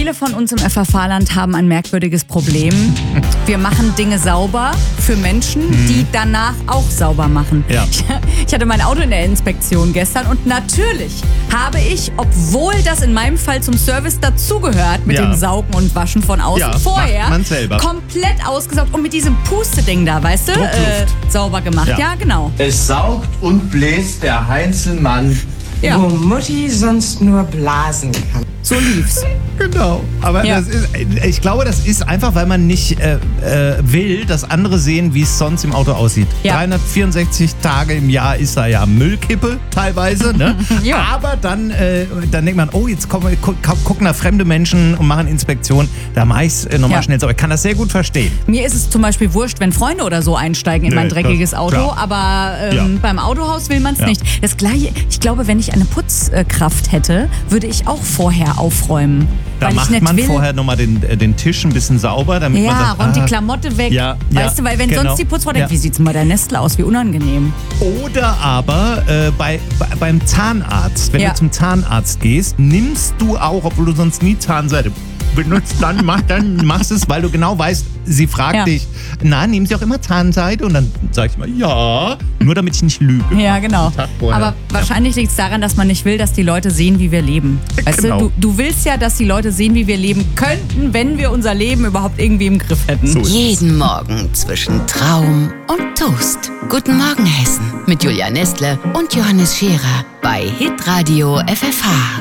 Viele von uns im FFH-Land haben ein merkwürdiges Problem. Wir machen Dinge sauber für Menschen, die danach auch sauber machen. Ja. Ich hatte mein Auto in der Inspektion gestern und natürlich habe ich, obwohl das in meinem Fall zum Service dazugehört, mit dem Saugen und Waschen von außen, vorher macht man selber. komplett ausgesaugt und mit diesem Pusteding da, weißt du, sauber gemacht. Ja, genau. Es saugt und bläst der Heinzelmann, Ja. Wo Mutti sonst nur blasen kann. So lief's. Genau, aber Ja. das ist, ich glaube, das ist einfach, weil man nicht will, dass andere sehen, wie es sonst im Auto aussieht. Ja. 364 Tage im Jahr ist da ja Müllkippe teilweise, ne? Ja. Aber dann denkt man, oh, jetzt gucken da fremde Menschen und machen Inspektion. Da mache ich es nochmal schnell sauber. Ich kann das sehr gut verstehen. Mir ist es zum Beispiel wurscht, wenn Freunde oder so einsteigen in Nee, mein dreckiges das- Auto, klar. aber Ja. beim Autohaus will man es Ja. nicht. Das Gleiche, ich glaube, wenn ich eine Putzkraft hätte, würde ich auch vorher aufräumen. Da weil ich macht nicht man will. vorher nochmal den Tisch ein bisschen sauber, damit man Ja, sagt, räumt die Klamotte weg. Ja, weißt ja, du, weil wenn genau. sonst die Putzfrau denkt, Ja. wie sieht's denn bei der Nestle aus, wie unangenehm. Oder aber beim Zahnarzt, wenn Ja. du zum Zahnarzt gehst, nimmst du auch, obwohl du sonst nie Zahnseide benutzt, dann machst es, weil du genau weißt, sie fragt Ja. dich, na, nehmen Sie auch immer Zahnseide? Und dann sag ich immer, ja, nur damit ich nicht lüge. Ja, genau. Tag vorher. Aber wahrscheinlich liegt es daran, dass man nicht will, dass die Leute sehen, wie wir leben. Weißt Genau. du willst ja, dass die Leute sehen, wie wir leben könnten, wenn wir unser Leben überhaupt irgendwie im Griff hätten. So ist es. Jeden Morgen zwischen Traum und Toast. Guten Morgen Hessen mit Julia Nestle und Johannes Scherer bei Hitradio FFH.